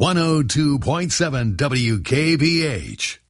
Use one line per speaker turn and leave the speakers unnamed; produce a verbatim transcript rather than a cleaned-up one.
one oh two point seven W K B H.